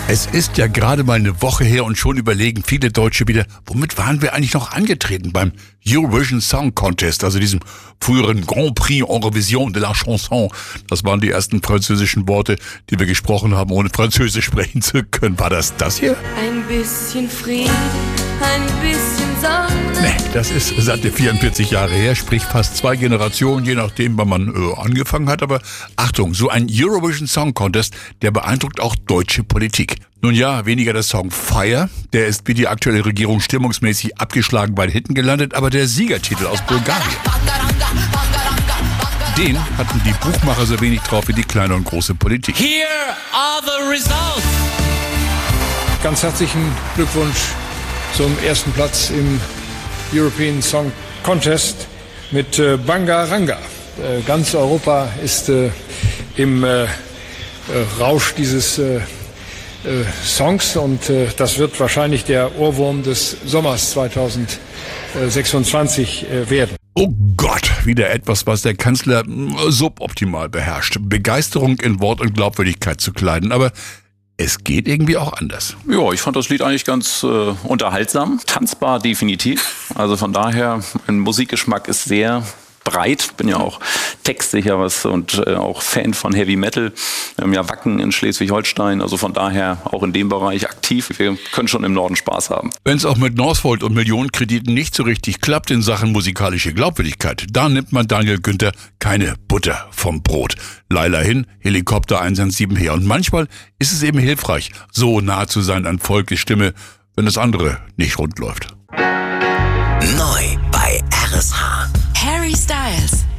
Es ist ja gerade mal eine Woche her und schon überlegen viele Deutsche wieder, womit waren wir eigentlich noch angetreten beim Eurovision Song Contest, also diesem früheren Grand Prix Eurovision de la Chanson. Das waren die ersten französischen Worte, die wir gesprochen haben, ohne Französisch sprechen zu können. War das hier? Ein bisschen Frieden, ein bisschen Sonne. Nee, das ist satte 44 Jahre her, sprich fast 2 Generationen, je nachdem, wann man angefangen hat. Aber Achtung, so ein Eurovision Song Contest, der beeindruckt auch deutsche Politik. Nun ja, weniger der Song Fire, der ist wie die aktuelle Regierung stimmungsmäßig abgeschlagen bei den Hitten gelandet, aber der Siegertitel aus Bulgarien, den hatten die Buchmacher so wenig drauf wie die kleine und große Politik. Here are the results. Ganz herzlichen Glückwunsch zum ersten Platz im European Song Contest mit Bangaranga. Ganz Europa ist im Rausch dieses Songs und das wird wahrscheinlich der Ohrwurm des Sommers 2026 werden. Oh Gott, wieder etwas, was der Kanzler suboptimal beherrscht. Begeisterung in Wort und Glaubwürdigkeit zu kleiden, aber es geht irgendwie auch anders. Ja, ich fand das Lied eigentlich ganz unterhaltsam, tanzbar definitiv. Also von daher, mein Musikgeschmack ist sehr breit, bin ja auch textsicher und auch Fan von Heavy Metal. Wir haben ja Wacken in Schleswig-Holstein, also von daher auch in dem Bereich aktiv. Wir können schon im Norden Spaß haben. Wenn es auch mit Northvolt und Millionenkrediten nicht so richtig klappt in Sachen musikalische Glaubwürdigkeit, da nimmt man Daniel Günther keine Butter vom Brot. Leila hin, Helikopter 117 her. Und manchmal ist es eben hilfreich, so nah zu sein an Volkes Stimme, wenn das andere nicht rund läuft. Neu bei RSH. Harry Styles.